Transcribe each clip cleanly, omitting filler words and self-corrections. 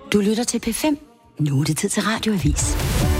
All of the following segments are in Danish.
Du lytter til P5. Nu er det tid til Radioavis.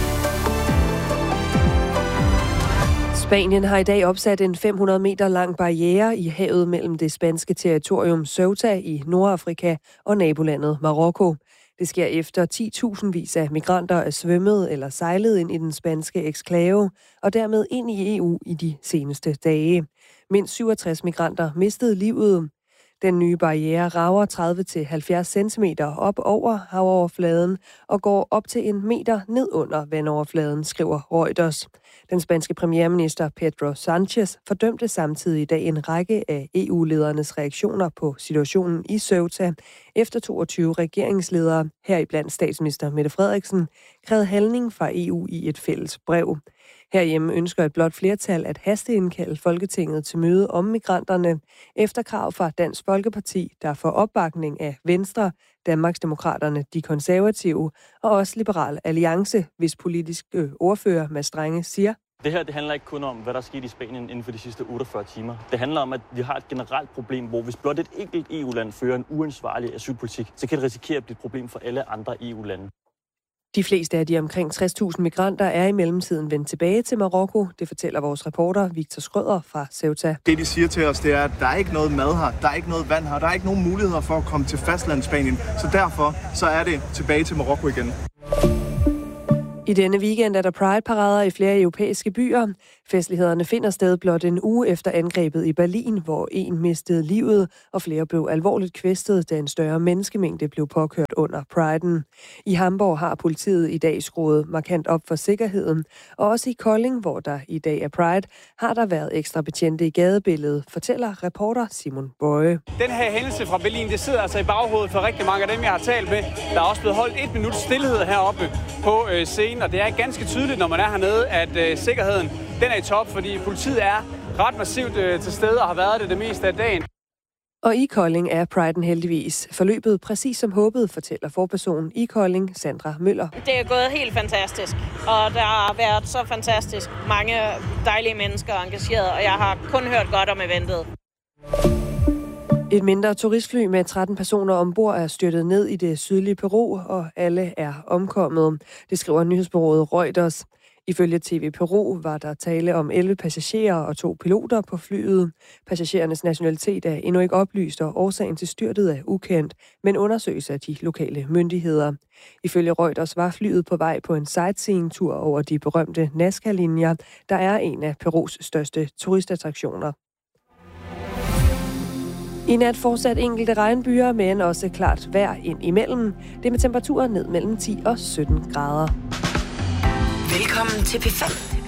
Spanien har i dag opsat en 500 meter lang barriere i havet mellem det spanske territorium Ceuta i Nordafrika og nabolandet Marokko. Det sker efter 10.000 vis af migranter er svømmet eller sejlet ind i den spanske eksklave og dermed ind i EU i de seneste dage. Mindst 67 migranter mistede livet. Den nye barriere rager 30-70 cm op over havoverfladen og går op til 1 meter ned under vandoverfladen, skriver Reuters. Den spanske premierminister Pedro Sánchez fordømte samtidig i dag en række af EU-ledernes reaktioner på situationen i Ceuta, efter 22 regeringsledere, heriblandt statsminister Mette Frederiksen, krævede handling fra EU i et fælles brev. Herhjemme ønsker et blot flertal at hasteindkalde Folketinget til møde om migranterne efter krav fra Dansk Folkeparti, der får opbakning af Venstre, Danmarksdemokraterne, De Konservative og også Liberal Alliance, hvis politiske ordfører Mads Strange siger: Det her det handler ikke kun om, hvad der er sket i Spanien inden for de sidste 48 timer. Det handler om, at vi har et generelt problem, hvor hvis blot et enkelt EU-land fører en uansvarlig asylpolitik, så kan det risikere at blive et problem for alle andre EU-lande. De fleste af de omkring 60.000 migranter er i mellemtiden vendt tilbage til Marokko. Det fortæller vores reporter Victor Schrøder fra Ceuta. Det de siger til os, det er, at der er ikke noget mad her, der er ikke noget vand her, der er ikke nogen muligheder for at komme til fastlandet Spanien. Så derfor så er det tilbage til Marokko igen. I denne weekend er der Pride-parader i flere europæiske byer. Festlighederne finder sted blot en uge efter angrebet i Berlin, hvor en mistede livet, og flere blev alvorligt kvæstet, da en større menneskemængde blev påkørt under Priden. I Hamburg har politiet i dag skruet markant op for sikkerheden, og også i Kolding, hvor der i dag er Pride, har der været ekstra betjente i gadebilledet, fortæller reporter Simon Bøje. Den her hændelse fra Berlin, det sidder altså i baghovedet for rigtig mange af dem, jeg har talt med. Der er også blevet holdt 1 minut stillhed heroppe på scenen, og det er ganske tydeligt, når man er hernede, at sikkerheden den er i top, fordi politiet er ret massivt til stede og har været det meste af dagen. Og i Kolding er Priden heldigvis forløbet præcis som håbet, fortæller forperson i Kolding, Sandra Møller. Det er gået helt fantastisk, og der har været så fantastisk mange dejlige mennesker engageret, og jeg har kun hørt godt om eventet. Et mindre turistfly med 13 personer ombord er styrtet ned i det sydlige Peru, og alle er omkommet. Det skriver nyhedsbureauet Reuters. Ifølge TV Peru var der tale om 11 passagerer og 2 piloter på flyet. Passagerernes nationalitet er endnu ikke oplyst, og årsagen til styrtet er ukendt, men undersøges af de lokale myndigheder. Ifølge Reuters var flyet på vej på en sightseeing-tur over de berømte Nazca-linjer, der er en af Perus største turistattraktioner. I nat fortsat enkelte regnbyger, men også klart vejr ind imellem. Det med temperaturer ned mellem 10 og 17 grader. Velkommen til P5.